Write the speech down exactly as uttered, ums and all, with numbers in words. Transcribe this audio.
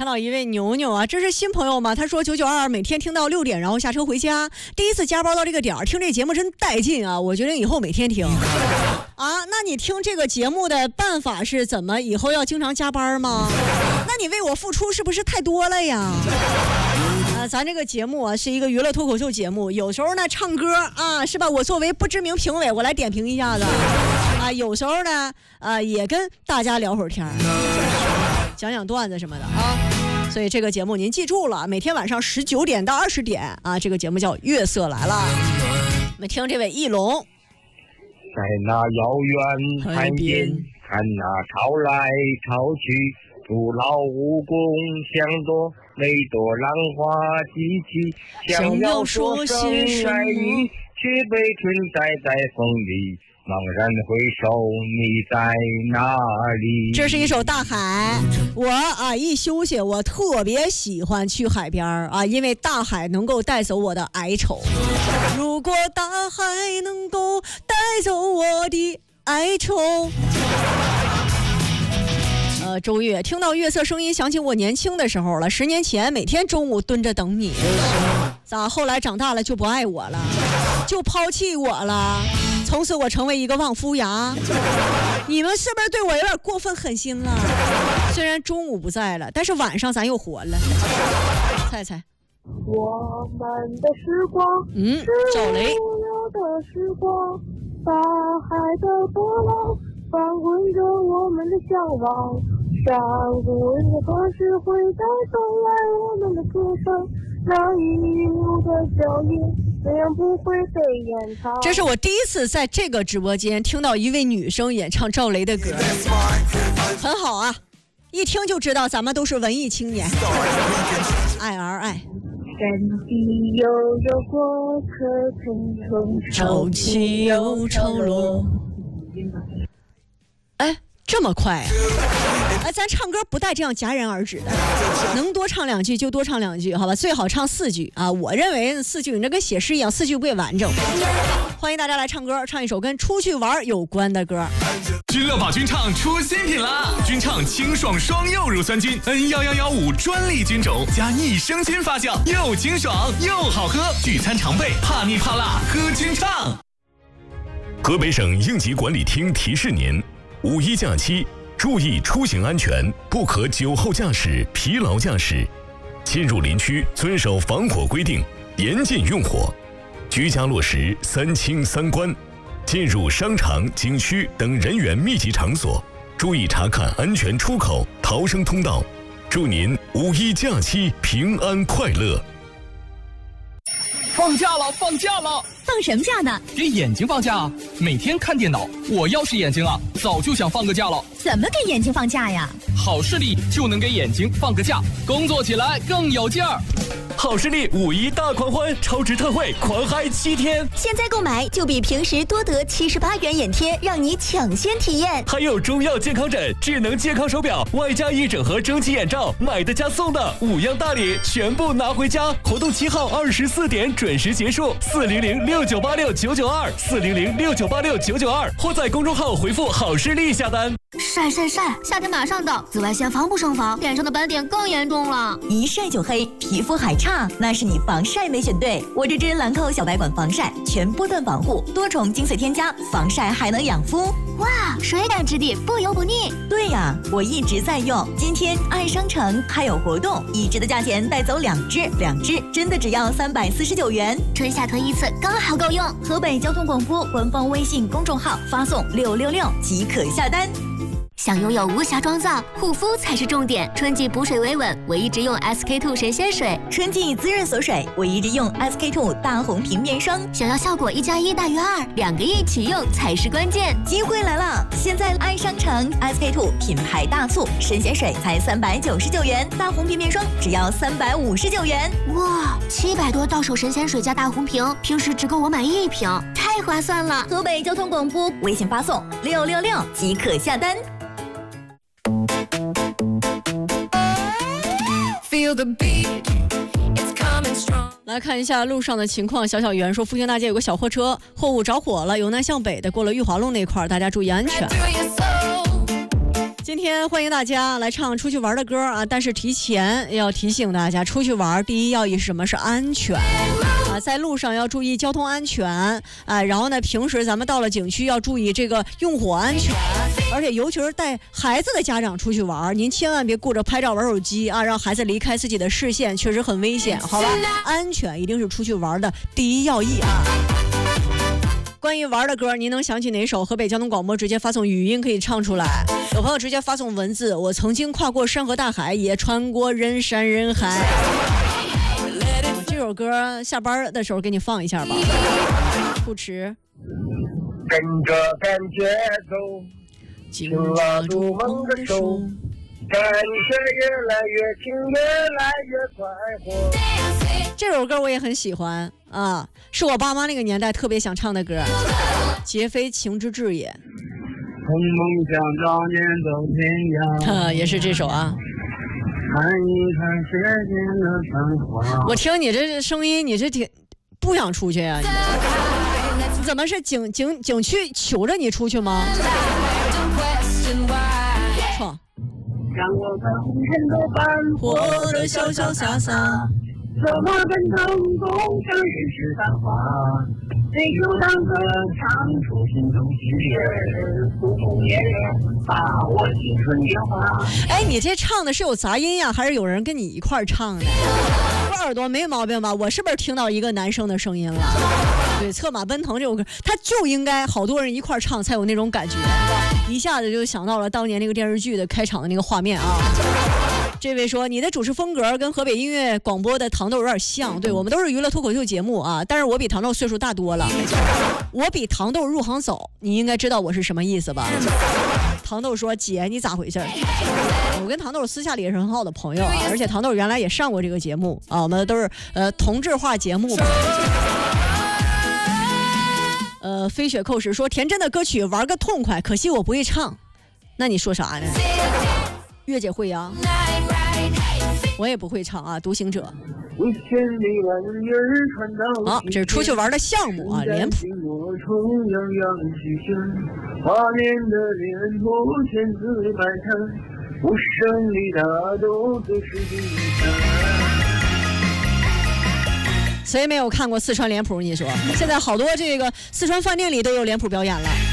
到一位牛牛啊，这是新朋友吗？他说九九二每天听到六点，然后下车回家，第一次加班到这个点儿，听这节目真带劲啊！我决定以后每天听。啊，那你听这个节目的办法是怎么？以后要经常加班吗？那你为我付出是不是太多了呀？啊，咱这个节目啊是一个娱乐脱口秀节目，有时候呢唱歌啊是吧？我作为不知名评委，我来点评一下子啊。有时候呢，呃，也跟大家聊会儿天儿，讲讲段子什么的啊。所以这个节目您记住了，每天晚上十九点到二十点啊，这个节目叫《月色来了》。我们听这位翼龙。 在那遥远海边，看那潮来潮去，徒劳无功，像朵每朵浪花激起，想要说声爱你，却被困在在风里，茫然回首，你在哪里？ 这是一首《大海》。我啊一休息，我特别喜欢去海边啊，因为大海能够带走我的哀愁。如果大海能够带走我的哀愁。呃，周月听到月色声音，想起我年轻的时候了。十年前每天中午蹲着等你，咋后来长大了就不爱我了，就抛弃我了？从此我成为一个望夫崖。你们是不是对我有点过分狠心了？虽然中午不在了，但是晚上咱又活了。猜猜。 我们的时光， 嗯，赵雷。 的时光，大海的波浪翻滚着我们的向往，山谷里的河是会带动来我们的歌声，那一路的脚印虽然不会被演唱。 这是我第一次在这个直播间听到一位女生演唱赵雷的歌，很好啊，一听就知道咱们都是文艺青年，爱而爱。 山地悠悠过客匆匆， 潮起又潮落。哎，这么快啊！哎，咱唱歌不带这样戛然而止的，能多唱两句就多唱两句，好吧？最好唱四句啊！我认为四句，你这跟写诗一样，四句不也完整？欢迎大家来唱歌，唱一首跟出去玩有关的歌。 君乐宝君唱出新品啦！君唱清爽双柚乳酸菌 N 一一一五专利菌种加益生菌发酵，又清爽又好喝，聚餐常备，怕腻怕辣，喝君唱。 河北省应急管理厅提示您：五一假期注意出行安全，不可酒后驾驶、疲劳驾驶。进入林区遵守防火规定，严禁用火。居家落实三清三关。进入商场、景区等人员密集场所，注意查看安全出口、逃生通道。祝您五一假期平安快乐！ 放假了，放假了！ 放什么假呢？ 给眼睛放假，每天看电脑，我要是眼睛啊，早就想放个假了。 怎么给眼睛放假呀？ 好视力就能给眼睛放个假，工作起来更有劲儿。 好视力五一大狂欢，超值特惠，狂嗨七天！ 现在购买就比平时多得七十八元眼贴，让你抢先体验。 还有中药健康枕、智能健康手表，外加一整盒蒸汽眼罩，买的加送的，五样大礼全部拿回家。活动七号二十四点准时结束，四零零六九八六九九二，四零零六九八六九九二，或在公众号回复好视力下单。 晒晒晒！夏天马上到，紫外线防不胜防，脸上的斑点更严重了。 一晒就黑，皮肤还差，那是你防晒没选对。我这支兰蔻小白管防晒，全波段防护，多重精粹添加，防晒还能养肤。 哇，水感质地，不油不腻。 对呀，我一直在用。今天爱商城还有活动，一支的价钱带走两支，两支真的只要三百四十九元， 春夏囤一次刚好够用。 河北交通广播官方微信公众号发送六六六即可下单。 想拥有无瑕妆造，护肤才是重点。春季补水维稳，我一直用 S K two 神仙水； 春季滋润锁水，我一直用 S K two 大红瓶面霜。 想要效果一加一大于二，两个一起用才是关键。 机会来了！现在爱商城 S K two 品牌大促，神仙水才三百九十九元，大红瓶面霜只要三百五十九元。 哇，七百多到手神仙水加大红瓶，平时只够我买一瓶，太划算了！ 河北交通广播微信发送六六六即可下单。 来看一下路上的情况。小小圆说，复兴大街有个小货车货物着火了，由南向北的过了裕华路那块儿，大家注意安全。今天天欢迎大家来唱出去玩的歌啊！但是提前要提醒大家，出去玩第一要义是什么？是安全啊！在路上要注意交通安全啊！然后呢，平时咱们到了景区要注意这个用火安全，而且尤其是带孩子的家长出去玩，您千万别顾着拍照玩手机啊，让孩子离开自己的视线，确实很危险，好吧？安全一定是出去玩的第一要义啊！关于玩的歌，您能想起哪首？河北交通广播直接发送语音可以唱出来。有朋友直接发送文字，我曾经跨过山河大海，也穿过人山人海。这首歌下班的时候给你放一下吧。不迟。 跟着感觉走，紧拉住梦的手，感觉越来越轻，越来越快活。 这首歌我也很喜欢啊，是我爸妈那个年代特别想唱的歌，劫非情之至也。 从梦想少年走天涯， 也是这首啊。 看一看世间的繁华。 我听你这声音，你这挺不想出去呀、啊？你怎么是景景景区求着你出去吗？错。 让我在红尘的斑活得潇潇洒洒。 怎么跟成功像人世繁华？谁就当歌唱出心中喜悦，不红颜把我青春年华。 哎，你这唱的是有杂音呀，还是有人跟你一块儿唱的？我耳朵没毛病吧？我是不是听到一个男生的声音了？对，策马奔腾这首歌，他就应该好多人一块儿唱才有那种感觉，一下子就想到了当年那个电视剧的开场的那个画面啊。这位说你的主持风格跟河北音乐广播的糖豆有点像，对，我们都是娱乐脱口秀节目啊，但是我比糖豆岁数大多了，我比糖豆入行早，你应该知道我是什么意思吧？糖豆说姐你咋回事？我跟糖豆私下里也是很好的朋友啊，而且糖豆原来也上过这个节目啊，我们都是呃同质化节目吧。呃，飞雪扣时说田震的歌曲玩个痛快，可惜我不会唱，那你说啥呢？月姐会呀、啊，我也不会唱啊。独行者，好，这是出去玩的项目啊，脸谱。谁没有看过四川脸谱？你说现在好多这个四川饭店里都有脸谱表演了。